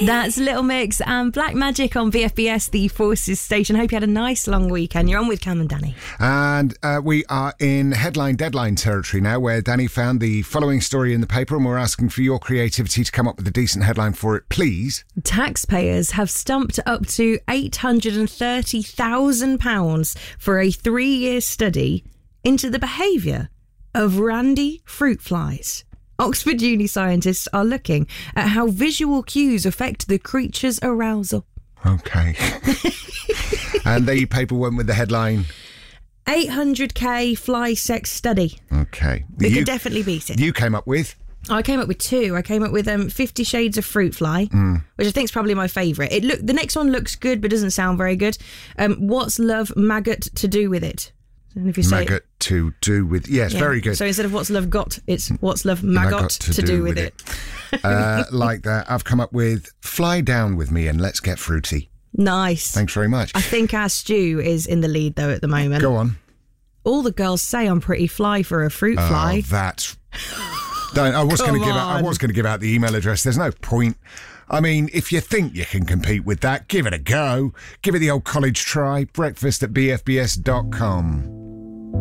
That's Little Mix and Black Magic on BFBS, the Forces station. Hope you had a nice long weekend. You're on with Cam and Danny. And we are in headline deadline territory now, where Danny found the following story in the paper, and we're asking for your creativity to come up with a decent headline for it, please. Taxpayers have stumped up to £830,000 for a 3-year study into the behaviour of randy fruit flies. Oxford Uni scientists are looking at how visual cues affect the creature's arousal. Okay. And the paper went with the headline 800k fly sex study. Okay. We could definitely beat it. You came up with? I came up with 2. I came up with 50 Shades of Fruit Fly, which I think is probably my favourite. The next one looks good but doesn't sound very good. What's love maggot to do with it? And if you say maggot to do with... Yes, very good. So instead of what's love got, it's what's love maggot to do with it. Like that. I've come up with fly down with me and let's get fruity. Nice. Thanks very much. I think our Stu is in the lead though at the moment. Go on. All the girls say I'm pretty fly for a fruit fly. That's... I was going to give out the email address. There's no point. I mean, if you think you can compete with that, give it a go. Give it the old college try. Breakfast@bfbs.com.